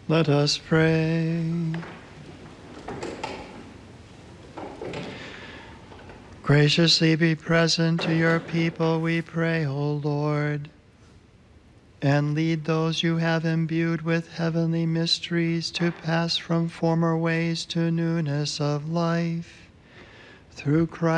Let us pray. Graciously be present to your people, we pray, O Lord, and lead those you have imbued with heavenly mysteries to pass from former ways to newness of life. Through Christ